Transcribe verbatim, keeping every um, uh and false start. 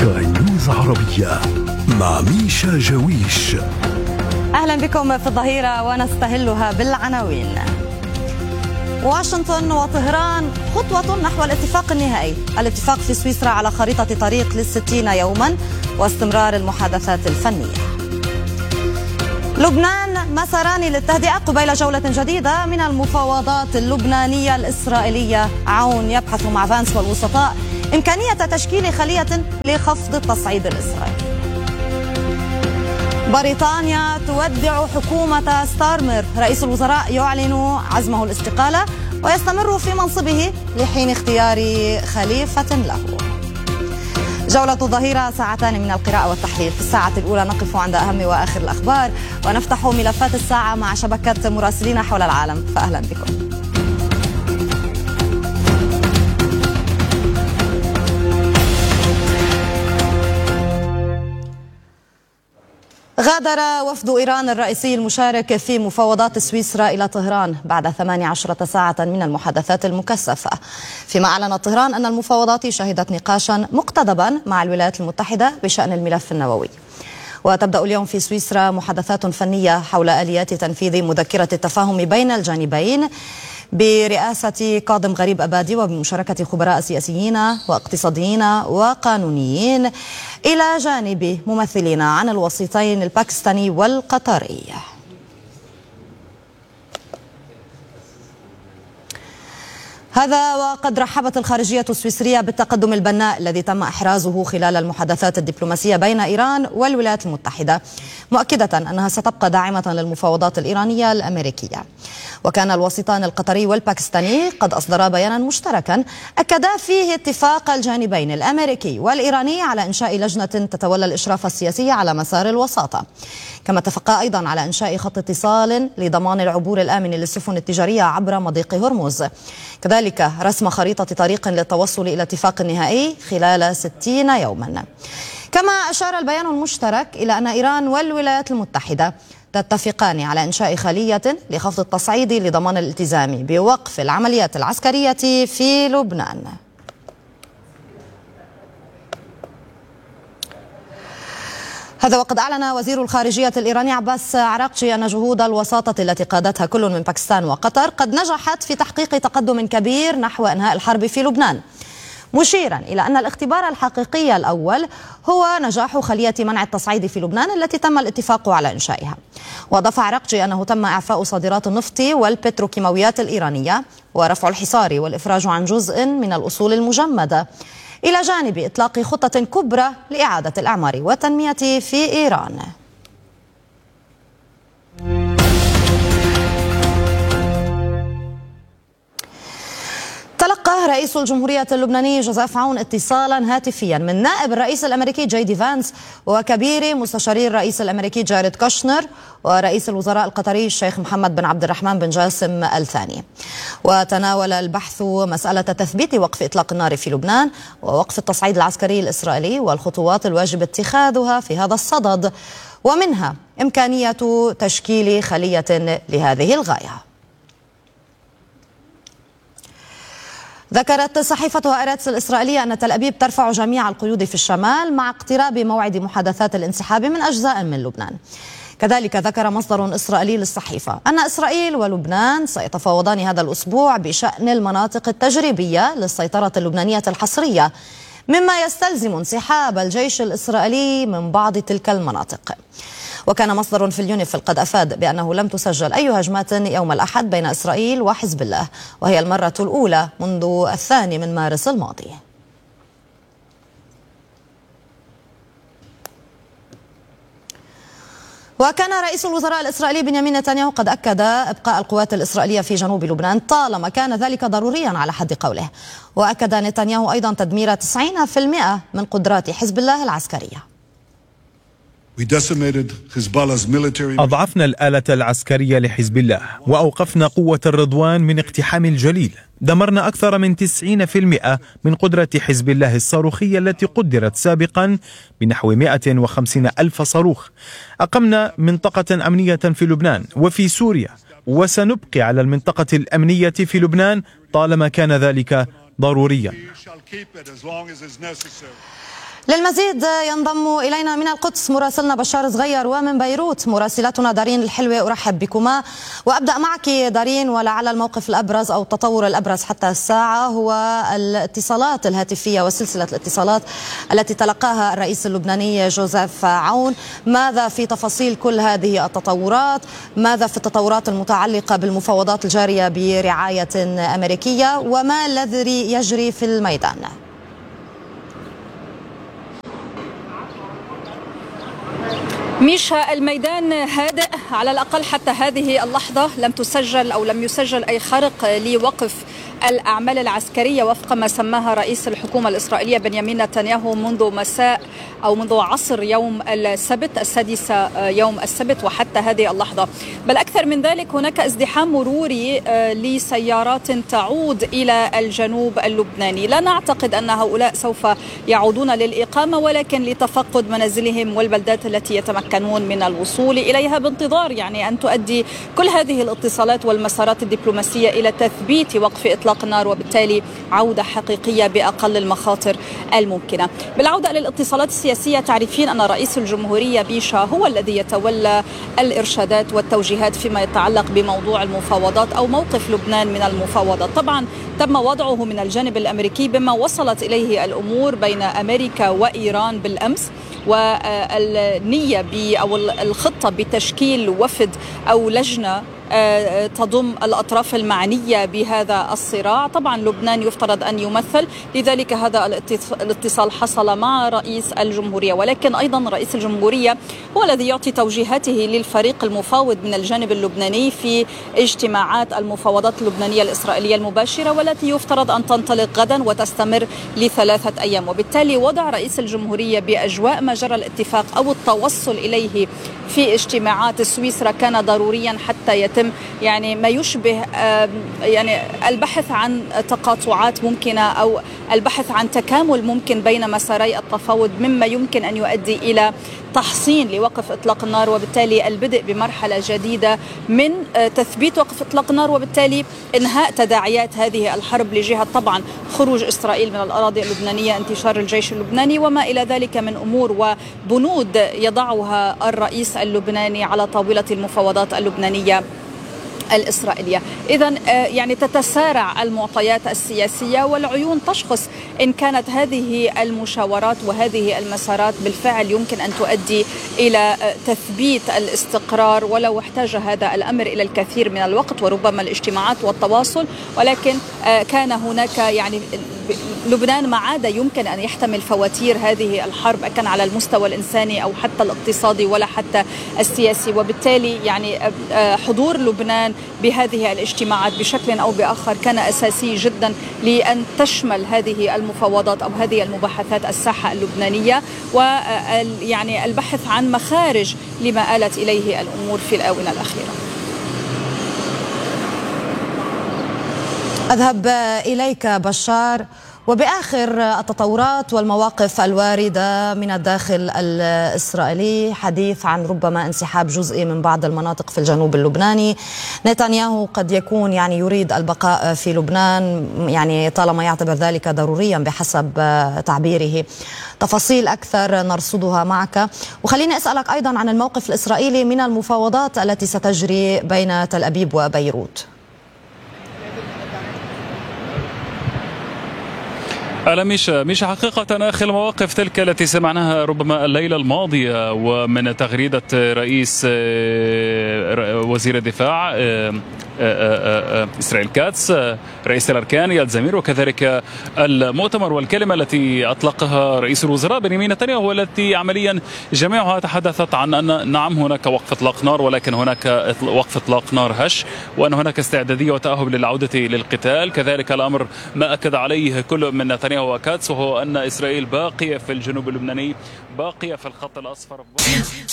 سكاي نيوز عربية مع ميشا جويش. أهلا بكم في الظهيرة ونستهلها بالعناوين. واشنطن وطهران خطوة نحو الاتفاق النهائي. الاتفاق في سويسرا على خريطة طريق للستين يوما واستمرار المحادثات الفنية. لبنان مساران للتهدئة قبيل جولة جديدة من المفاوضات اللبنانية الإسرائيلية. عون يبحث مع فانس والوسطاء إمكانية تشكيل خلية لخفض التصعيد الإسرائيلي. بريطانيا تودع حكومة ستارمر. رئيس الوزراء يعلن عزمه الاستقالة ويستمر في منصبه لحين اختيار خليفة له. جولة الظهيرة ساعتان من القراءة والتحليل. في الساعة الأولى نقف عند أهم وآخر الأخبار ونفتح ملفات الساعة مع شبكة مراسلين حول العالم، فأهلا بكم. غادر وفد إيران الرئيسي المشارك في مفاوضات سويسرا إلى طهران بعد ثمانية عشر ساعة من المحادثات المكثفة، فيما أعلنت طهران أن المفاوضات شهدت نقاشا مقتضبا مع الولايات المتحدة بشأن الملف النووي. وتبدأ اليوم في سويسرا محادثات فنية حول آليات تنفيذ مذكرة التفاهم بين الجانبين برئاسة كاظم غريب أبادي وبمشاركة خبراء سياسيين واقتصاديين وقانونيين إلى جانب ممثلين عن الوسيطين الباكستاني والقطري. هذا وقد رحبت الخارجية السويسرية بالتقدم البناء الذي تم إحرازه خلال المحادثات الدبلوماسية بين إيران والولايات المتحدة، مؤكدة أنها ستبقى داعمة للمفاوضات الإيرانية الأمريكية. وكان الوسيطان القطري والباكستاني قد أصدرا بيانا مشتركا أكدا فيه اتفاق الجانبين الأمريكي والإيراني على إنشاء لجنة تتولى الإشراف السياسي على مسار الوساطة. كما اتفقا أيضا على إنشاء خط اتصال لضمان العبور الآمن للسفن التجارية عبر مضيق هرمز، كذلك رسم خريطة طريق للتوصل إلى اتفاق نهائي خلال ستين يوما. كما أشار البيان المشترك إلى أن إيران والولايات المتحدة تتفقان على إنشاء خلية لخفض التصعيد لضمان الالتزام بوقف العمليات العسكرية في لبنان. هذا وقد أعلن وزير الخارجية الإيراني عباس عراقجي أن جهود الوساطة التي قادتها كل من باكستان وقطر قد نجحت في تحقيق تقدم كبير نحو إنهاء الحرب في لبنان، مشيرا إلى أن الاختبار الحقيقي الأول هو نجاح خلية منع التصعيد في لبنان التي تم الاتفاق على إنشائها. وأضاف عراقجي أنه تم إعفاء صادرات النفط والبتروكيماويات الإيرانية ورفع الحصار والإفراج عن جزء من الأصول المجمدة، إلى جانب إطلاق خطة كبرى لإعادة الأعمار والتنمية في إيران. تلقى رئيس الجمهورية اللبناني جوزيف عون اتصالا هاتفيا من نائب الرئيس الأمريكي جي دي فانس وكبير مستشاري الرئيس الأمريكي جاريد كوشنر ورئيس الوزراء القطري الشيخ محمد بن عبد الرحمن بن جاسم الثاني. وتناول البحث مسألة تثبيت وقف إطلاق النار في لبنان ووقف التصعيد العسكري الإسرائيلي والخطوات الواجب اتخاذها في هذا الصدد، ومنها إمكانية تشكيل خلية لهذه الغاية. ذكرت صحيفة هآرتس الإسرائيلية أن تل أبيب ترفع جميع القيود في الشمال مع اقتراب موعد محادثات الانسحاب من أجزاء من لبنان. كذلك ذكر مصدر إسرائيلي للصحيفة أن إسرائيل ولبنان سيتفاوضان هذا الأسبوع بشأن المناطق التجريبية للسيطرة اللبنانية الحصرية، مما يستلزم انسحاب الجيش الإسرائيلي من بعض تلك المناطق. وكان مصدر في اليونيف قد أفاد بأنه لم تسجل أي هجمات يوم الأحد بين إسرائيل وحزب الله، وهي المرة الأولى منذ الثاني من مارس الماضي. وكان رئيس الوزراء الإسرائيلي بنيامين نتنياهو قد أكد إبقاء القوات الإسرائيلية في جنوب لبنان طالما كان ذلك ضروريا على حد قوله. وأكد نتنياهو أيضا تدمير تسعين بالمئة من قدرات حزب الله العسكرية. أضعفنا الآلة العسكرية لحزب الله وأوقفنا قوة الرضوان من اقتحام الجليل. دمرنا أكثر من تسعين بالمئة من قدرة حزب الله الصاروخية التي قدرت سابقا بنحو مئة وخمسين ألف صاروخ. أقمنا منطقة أمنية في لبنان وفي سوريا، وسنبقي على المنطقة الأمنية في لبنان طالما كان ذلك ضروريا. للمزيد ينضم إلينا من القدس مراسلنا بشار صغير، ومن بيروت مراسلتنا دارين الحلوة. أرحب بكما وأبدأ معك دارين، ولعل الموقف الأبرز أو التطور الأبرز حتى الساعة هو الاتصالات الهاتفية وسلسلة الاتصالات التي تلقاها الرئيس اللبناني جوزيف عون. ماذا في تفاصيل كل هذه التطورات؟ ماذا في التطورات المتعلقة بالمفاوضات الجارية برعاية أمريكية؟ وما الذي يجري في الميدان؟ ميشا، الميدان هادئ على الأقل حتى هذه اللحظة. لم تسجل أو لم يسجل أي خرق لوقف الأعمال العسكرية وفق ما سماها رئيس الحكومة الإسرائيلية بنيامين نتنياهو منذ مساء أو منذ عصر يوم السبت السادس يوم السبت وحتى هذه اللحظة. بل أكثر من ذلك، هناك ازدحام مروري لسيارات تعود إلى الجنوب اللبناني. لا نعتقد أن هؤلاء سوف يعودون للإقامة، ولكن لتفقد منازلهم والبلدات التي يتمكنون من الوصول إليها، بانتظار يعني أن تؤدي كل هذه الاتصالات والمسارات الدبلوماسية إلى تثبيت وقف إطلاق النار، وبالتالي عودة حقيقية بأقل المخاطر الممكنة. بالعودة للاتصالات السياسية، تعرفين أن رئيس الجمهورية بيشا هو الذي يتولى الإرشادات والتوجيهات فيما يتعلق بموضوع المفاوضات أو موقف لبنان من المفاوضات. طبعا تم وضعه من الجانب الأمريكي بما وصلت إليه الأمور بين أمريكا وإيران بالأمس، والنية أو الخطة بتشكيل وفد أو لجنة تضم الأطراف المعنية بهذا الصراع. طبعا لبنان يفترض أن يمثل، لذلك هذا الاتصال حصل مع رئيس الجمهورية، ولكن أيضا رئيس الجمهورية هو الذي يعطي توجيهاته للفريق المفاوض من الجانب اللبناني في اجتماعات المفاوضات اللبنانية الإسرائيلية المباشرة، والتي يفترض أن تنطلق غدا وتستمر لثلاثة أيام. وبالتالي وضع رئيس الجمهورية بأجواء ما جرى الاتفاق أو التوصل إليه في اجتماعات سويسرا كان ضروريا حتى يتم يعني ما يشبه يعني البحث عن تقاطعات ممكنة أو البحث عن تكامل ممكن بين مساري التفاوض، مما يمكن أن يؤدي إلى تحصين لوقف إطلاق النار، وبالتالي البدء بمرحلة جديدة من تثبيت وقف إطلاق النار، وبالتالي إنهاء تداعيات هذه الحرب لجهة طبعا خروج إسرائيل من الأراضي اللبنانية، انتشار الجيش اللبناني وما إلى ذلك من أمور وبنود يضعها الرئيس اللبناني على طاولة المفاوضات اللبنانية الإسرائيلية. إذن يعني تتسارع المعطيات السياسية والعيون تشخص إن كانت هذه المشاورات وهذه المسارات بالفعل يمكن أن تؤدي إلى تثبيت الاستقرار، ولو احتاج هذا الأمر إلى الكثير من الوقت وربما الاجتماعات والتواصل. ولكن كان هناك يعني لبنان ما عاد يمكن أن يحتمل فواتير هذه الحرب، كان على المستوى الإنساني أو حتى الاقتصادي ولا حتى السياسي. وبالتالي يعني حضور لبنان بهذه الاجتماعات بشكل أو بآخر كان أساسي جدا لأن تشمل هذه المفاوضات أو هذه المباحثات الساحة اللبنانية، ويعني البحث عن مخارج لما آلت إليه الأمور في الآونة الأخيرة. أذهب إليك بشار، وبآخر التطورات والمواقف الواردة من الداخل الإسرائيلي، حديث عن ربما انسحاب جزئي من بعض المناطق في الجنوب اللبناني. نتنياهو قد يكون يعني يريد البقاء في لبنان، يعني طالما يعتبر ذلك ضروريا بحسب تعبيره. تفاصيل أكثر نرصدها معك، وخليني أسألك أيضا عن الموقف الإسرائيلي من المفاوضات التي ستجري بين تل أبيب وبيروت. أهلا ميشا. ميشا حقيقة آخر المواقف تلك التي سمعناها ربما الليلة الماضية، ومن تغريدة رئيس وزير الدفاع إسرائيل كاتس، رئيس الأركان ياد زمير، وكذلك المؤتمر والكلمة التي أطلقها رئيس الوزراء بنيامين نتنياهو، والتي عمليا جميعها تحدثت عن أن نعم هناك وقف إطلاق نار، ولكن هناك وقف إطلاق نار هش، وأن هناك استعدادية وتأهب للعودة للقتال. كذلك الأمر ما أكد عليه كل من نتنياهو وكاتس، وهو أن إسرائيل باقية في الجنوب اللبناني، باقية في الخط الأصفر.